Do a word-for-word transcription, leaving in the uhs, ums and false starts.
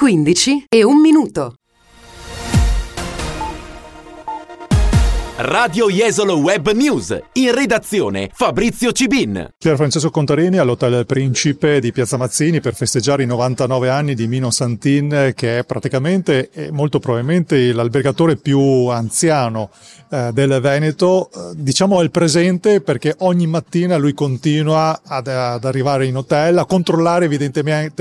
quindici e un minuto. Radio Jesolo Web News, in redazione Fabrizio Cibin. Pier Francesco Contarini all'Hotel Principe di Piazza Mazzini per festeggiare i novantanove anni di Mino Santin, che è praticamente e molto probabilmente l'albergatore più anziano eh, del Veneto. Eh, diciamo è il presente perché ogni mattina lui continua ad, ad arrivare in hotel, a controllare evidentemente